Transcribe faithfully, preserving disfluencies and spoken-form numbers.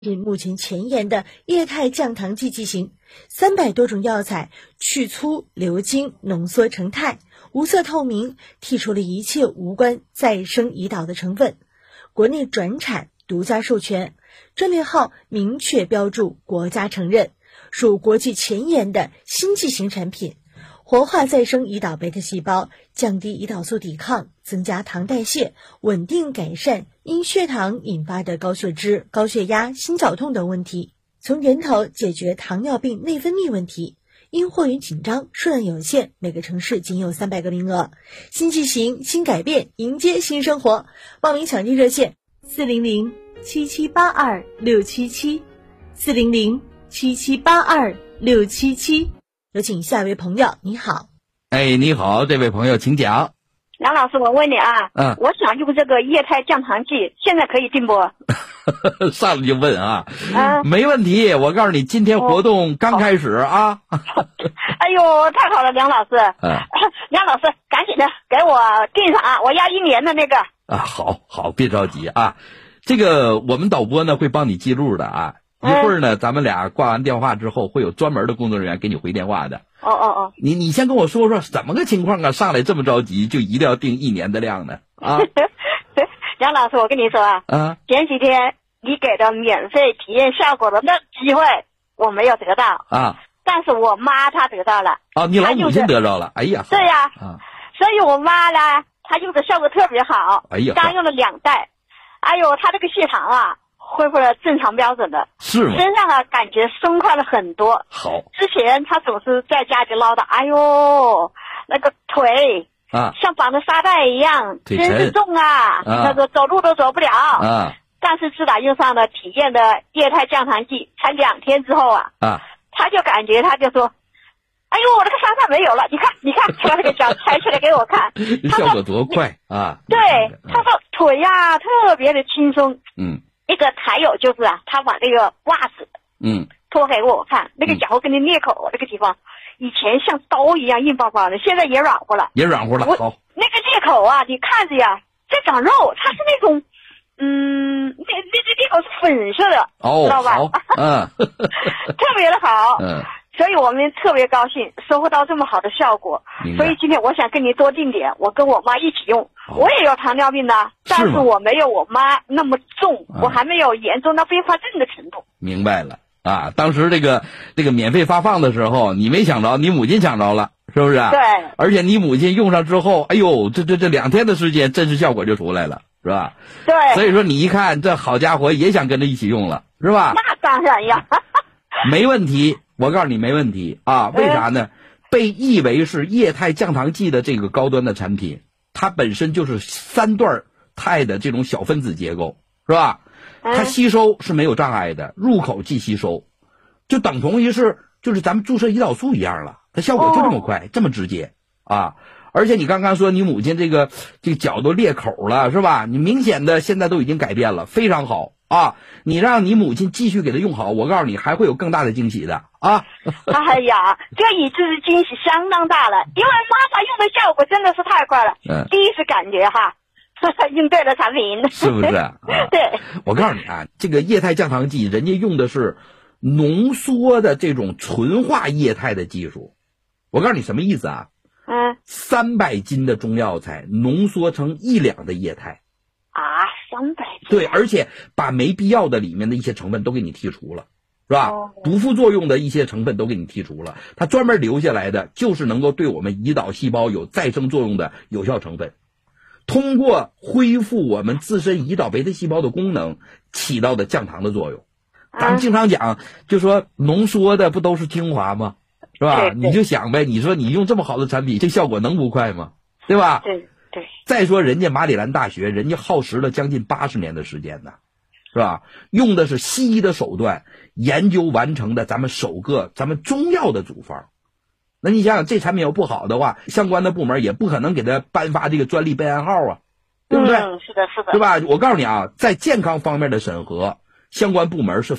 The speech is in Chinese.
以目前前沿的液态降糖剂剂型，三百多种药材去粗流精，浓缩成肽，无色透明，剔除了一切无关再生胰岛的成分，国内转产，独家授权，专利号明确标注，国家承认，属国际前沿的新剂型产品，活化再生胰岛贝塔细胞，降低胰岛素抵抗，增加糖代谢，稳定改善因血糖引发的高血脂、高血压、心绞痛等问题，从源头解决糖尿病内分泌问题。因货源紧张，数量有限，每个城市仅有三百个名额。新剂型，新改变，迎接新生活。报名抢订热线：四零零七七八二六七七，四零零七七八二六七七。有请下一位朋友，你好。 哎，你好，这位朋友，请讲。 梁老师，我问你啊， 嗯， 我想用这个液态降糖剂，现在可以订不？ 上来就问啊， 啊， 没问题。我告诉你，今天活动刚开始啊。 哎呦，太好了，梁老师。 嗯， 梁老师，赶紧的给我订上啊，我要一年的那个。 啊，好好，别着急啊，这个我们导播呢会帮你记录的啊。一会儿呢，咱们俩挂完电话之后，会有专门的工作人员给你回电话的。 哦哦哦， 你你先跟我说说怎么个情况啊？上来这么着急，就一定要订一年的量呢？啊， 梁老师，我跟你说啊， 啊， 前几天你给的免费体验效果的那机会我没有得到啊， 但是我妈她得到了。 哦，你老母亲得着了？哎呀， 对呀， 啊， 所以我妈呢，她用的效果特别好。 哎呀， 刚用了两袋，哎呦，她这个血糖啊，恢复了正常标准的， 是吗？ 身上啊感觉松快了很多。 好， 之前她总是在家里唠叨，哎呦，那个腿啊像绑着沙袋一样， 腿真是重啊， 啊那个走路都走不了啊。 但是自打用上了体验的液态降糖剂，才两天之后啊， 啊， 她就感觉她就说，哎呦，我那个沙袋没有了，你看，你看，把那个脚抬起来给我看， 效果多快啊！ 对，他说腿呀、啊、特别的轻松。 嗯， 一个还有就是啊，他把那个袜子嗯脱给我看，那个脚后跟的裂口那个地方，以前像刀一样硬邦邦的，现在也软和了， 也软和了。好， 那个裂口啊，你看着呀，在长肉，它是那种，嗯，那那这裂口是粉色的， 哦， 知道吧？ 好，嗯， 特别的好， 嗯。 所以我们特别高兴收获到这么好的效果，所以今天我想跟你多订点，我跟我妈一起用。哦、我也有糖尿病的，但是我没有我妈那么重，我还没有严重到并发症的程度。 明白了啊！当时这个这个免费发放的时候，你没想着，你母亲想着了，是不是？ 对。 而且你母亲用上之后，哎呦，这这这两天的时间，真实效果就出来了，是吧？ 对。 所以说你一看，这好家伙，也想跟着一起用了，是吧？ 那当然呀。 没问题。我告诉你没问题啊，为啥呢？被誉为是液态降糖剂的这个高端的产品，它本身就是三段肽的这种小分子结构，是吧？它吸收是没有障碍的，入口即吸收，就等同于是就是咱们注射胰岛素一样了，它效果就这么快，这么直接啊！而且你刚刚说你母亲这个这个脚都裂口了，是吧？你明显的现在都已经改变了，非常好。啊，你让你母亲继续给她用好，我告诉你还会有更大的惊喜的啊！ 哎呀，这一次是惊喜相当大了，因为妈妈用的效果真的是太快了。嗯，第一次感觉哈，用对了产品， 是不是？啊、 对， 我告诉你啊，这个液态降糖剂，人家用的是浓缩的这种纯化液态的技术。我告诉你什么意思啊？ 嗯， 三百斤的中药材浓缩成一两的液态。 啊，三百斤。 对，而且把没必要的里面的一些成分都给你剔除了，是吧？哦、不副作用的一些成分都给你剔除了，它专门留下来的就是能够对我们胰岛细胞有再生作用的有效成分，通过恢复我们自身胰岛贝塔细胞的功能，起到的降糖的作用。咱们经常讲，就说浓缩的不都是精华吗？是吧？你就想呗，你说你用这么好的产品，这效果能不快吗？对吧？ 对。对， 再说人家马里兰大学，人家耗时了将近八十年的时间呢，是吧？用的是西医的手段研究完成的咱们首个咱们中药的组方。那你想想，这产品要不好的话，相关的部门也不可能给他颁发这个专利备案号啊，对不对？ 嗯，是的，是的， 是吧？我告诉你啊，在健康方面的审核，相关部门是